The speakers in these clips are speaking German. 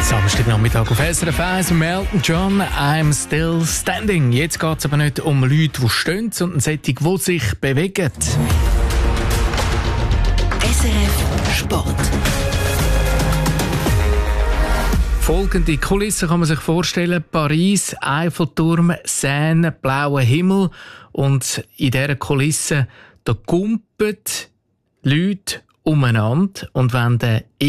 Samstagnachmittag auf SRF 1 und Elton John, «I'm Still Standing». Jetzt geht es aber nicht um Leute, die stehen, sondern solche, die sich bewegen. SRF Sport. Folgende Kulisse kann man sich vorstellen: Paris, Eiffelturm, Seine, blauer Himmel. Und in dieser Kulisse da kumpen Leute umeinander und wollen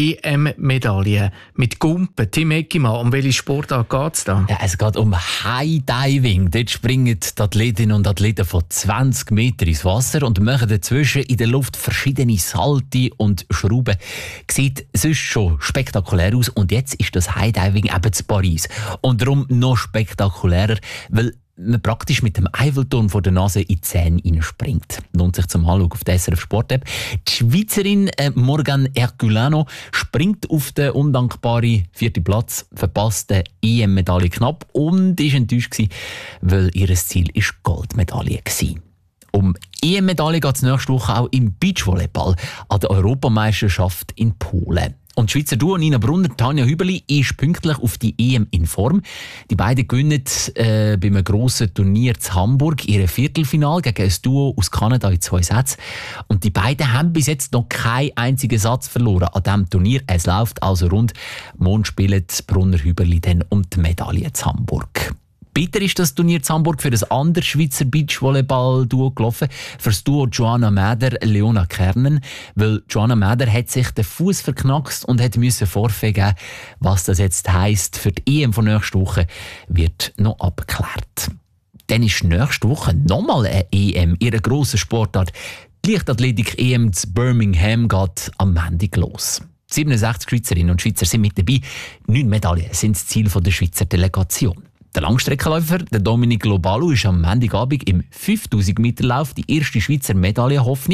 EM-Medaillen mit Gumpen. Tim Eckimann, um welche Sportart geht es da? Ja, es geht um High Diving. Dort springen die Athletinnen und Athleten von 20 Meter ins Wasser und machen dazwischen in der Luft verschiedene Salte und Schrauben. Sieht sonst schon spektakulär aus. Und jetzt ist das High Diving eben zu Paris. Und darum noch spektakulärer, weil man praktisch mit dem Eiffelturm vor der Nase in die Seine hineinspringt. Lohnt sich zum Anschauen auf der SRF Sport-App. Die Schweizerin Morgan Herculano springt auf den undankbaren 4. Platz, verpasst die EM-Medaille knapp und ist enttäuscht gewesen, weil ihr Ziel ist Goldmedaille war. Um EM-Medaille geht es nächste Woche auch im Beachvolleyball an der Europameisterschaft in Polen. Und die Schweizer Duo Nina Brunner, Tanja Hüberli ist pünktlich auf die EM in Form. Die beiden gewinnen bei einem grossen Turnier in Hamburg ihre Viertelfinale gegen ein Duo aus Kanada in 2 Sätzen. Und die beiden haben bis jetzt noch keinen einzigen Satz verloren an diesem Turnier. Es läuft also rund. Morgen spielen Brunner Hüberli dann um die Medaille in Hamburg. Bitter ist das Turnier in Hamburg für das andere Schweizer Beachvolleyball-Duo gelaufen, für das Duo Joanna Mäder, Leona Kernen, weil Joanna Mäder hat sich den Fuß verknackst und musste Vorfeld geben. Was das jetzt heisst für die EM von nächster Woche, wird noch abgeklärt. Dann ist nächste Woche nochmal eine EM, ihre grosse Sportart. Die Leichtathletik-EM zu Birmingham geht am Montag los. 67 Schweizerinnen und Schweizer sind mit dabei. 9 Medaillen sind das Ziel der Schweizer Delegation. Der Langstreckenläufer, der Dominic Lobalu, ist am Montagabend im 5000-Meter-Lauf die erste Schweizer Medaillenhoffnung.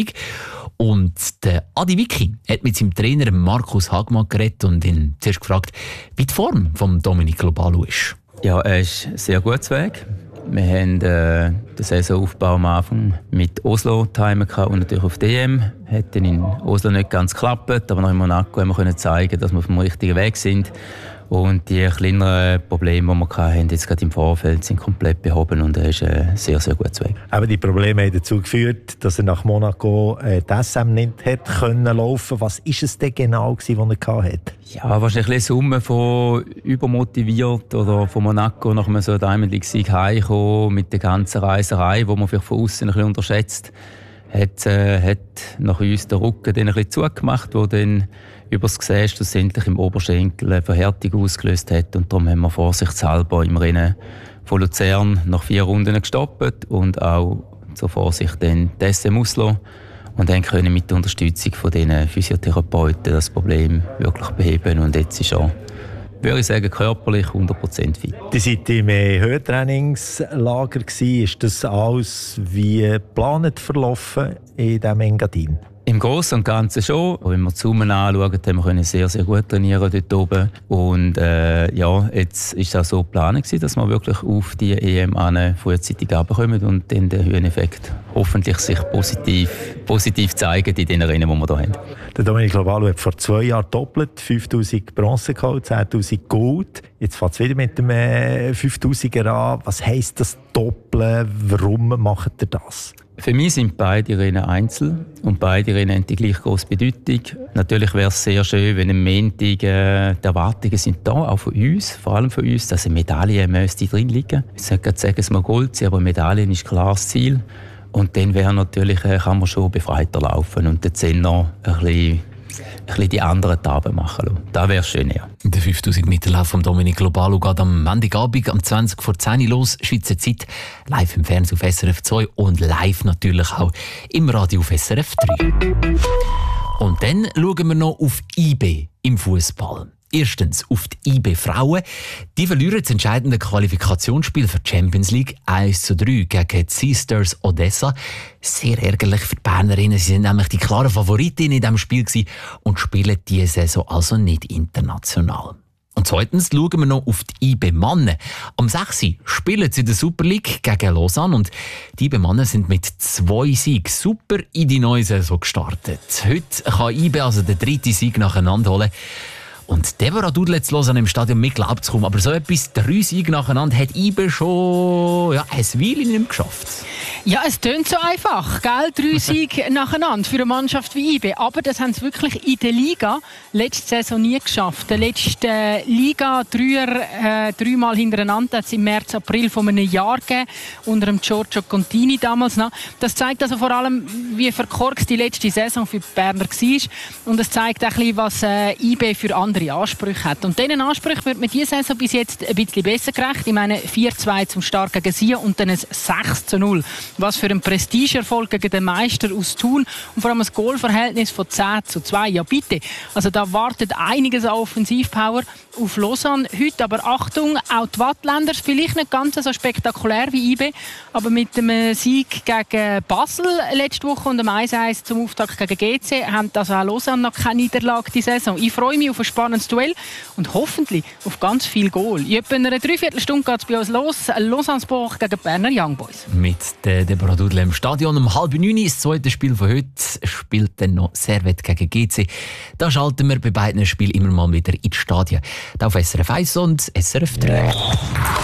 Und der Adi Wicki hat mit seinem Trainer Markus Hagmann geredet und ihn zuerst gefragt, wie die Form von Dominic Lobalu ist. Ja, er ist sehr gut Weg. Wir haben den Saisonaufbau am Anfang mit Oslo timen und natürlich auf DM. Hat dann in Oslo nicht ganz geklappt, aber nach in Monaco haben wir zeigen, dass wir auf dem richtigen Weg sind. Und die kleineren Probleme, die wir hatten, jetzt gerade im Vorfeld, sind komplett behoben und er ist ein sehr, sehr guter Weg. Aber die Probleme haben dazu geführt, dass er nach Monaco die SM nicht hat können laufen. Was war es denn genau, was er hatte? Ja, wahrscheinlich eine Summe von übermotiviert oder von Monaco nach einem so Diamond League-Sieg heimgekommen mit der ganzen Reiserei, die man vielleicht von außen ein bisschen unterschätzt. Hat nach uns den Rücken dann ein bisschen zugemacht, wo dann über das Gesäß schlussendlich im Oberschenkel eine Verhärtung ausgelöst hat. Und darum haben wir vorsichtshalber im Rennen von Luzern nach 4 Runden gestoppt und auch zur Vorsicht dann die SM Oslo. Und dann können mit der Unterstützung von den Physiotherapeuten das Problem wirklich beheben. Und jetzt ist er, würde ich sagen, körperlich 100% fit. Die seid im Höhentrainingslager gewesen. Ist das alles wie geplant verlaufen in diesem Engadin? Im Großen und Ganzen schon. Wenn wir die Summen anschauen, haben wir sehr, sehr gut trainieren dort oben. Und jetzt war es auch so geplant, dass wir wirklich auf die EM frühzeitig runterkommen und dann den Höheneffekt hoffentlich sich positiv zeigen in den Rennen, die wir hier haben. Der Dominic Lobalu hat vor 2 Jahren doppelt, 5000 Bronze geholt, 10.000 Gold. Jetzt fängt es wieder mit dem 5000er an. Was heisst das Doppeln? Warum macht er das? Für mich sind beide Rennen Einzel und beide Rennen haben die gleich grosse Bedeutung. Natürlich wäre es sehr schön, wenn am Montag die Erwartungen sind da, auch von uns, vor allem von uns, dass eine Medaille müsste drin liegen. Ich soll nicht sagen, dass wir Gold sind, aber Medaillen ist klar das Ziel. Und dann wäre natürlich, kann man schon befreiter laufen und dann noch ein bisschen die anderen Etappen machen lassen. Das wäre schön, ja. Der 5000-Meter-Lauf von Dominic Lobalu geht am Montagabend um 20 vor 10 Uhr los, Schweizer Zeit, live im Fernsehen auf SRF 2 und live natürlich auch im Radio auf SRF 3. Und dann schauen wir noch auf IB im Fußball. Erstens auf die IB Frauen. Die verlieren das entscheidende Qualifikationsspiel für die Champions League 1:3 gegen die Sisters Odessa. Sehr ärgerlich für die Bernerinnen. Sie sind nämlich die klaren Favoritinnen in diesem Spiel und spielen diese Saison also nicht international. Und zweitens schauen wir noch auf die IB Männer. Am 6. spielen sie in der Super League gegen Lausanne und die IB Männer sind mit 2 Siegen super in die neue Saison gestartet. Heute kann IB also den 3. Sieg nacheinander holen. Und Deborah Dudle zu hören im Stadion, mir glaubt es kaum. Aber so etwas, 3 Siege nacheinander, hat IB schon eine Weile nicht mehr geschafft. Ja, es tönt so einfach, gell? 3 Siege nacheinander für eine Mannschaft wie IB. Aber das haben sie wirklich in der Liga letzte Saison nie geschafft. Der letzte Liga-Dreier 3 Mal hintereinander hat es im März, April von einem Jahr gegeben, unter dem Giorgio Contini damals noch. Das zeigt also vor allem, wie verkorkst die letzte Saison für die Berner war. Und es zeigt auch ein bisschen, was IB für andere Ansprüche hat. Und diesen Ansprüchen wird mit dieser Saison bis jetzt ein bisschen besser gerecht. Ich meine 4-2 zum Start gegen Sion und dann ein 6-0. Was für ein Prestigeerfolg gegen den Meister aus Thun und vor allem ein Goalverhältnis von 10-2. Ja bitte, also da wartet einiges an Offensivpower auf Lausanne heute. Aber Achtung, auch die Wattländer, vielleicht nicht ganz so spektakulär wie IB, aber mit dem Sieg gegen Basel letzte Woche und dem 1-1 zum Auftakt gegen GC haben also auch Lausanne noch keine Niederlage die Saison. Ich freue mich auf ein spannendes Duell und hoffentlich auf ganz viel Goal. In etwa einer Dreiviertelstunde geht es bei uns los. Lausanne-Sport gegen Berner Young Boys. Mit der Deborah Dudle im Stadion. Um 8:30 das zweite Spiel von heute spielt dann noch Servette gegen GC. Da schalten wir bei beiden Spielen immer mal wieder ins Stadion. Da auf SRF 1 und SRF 3.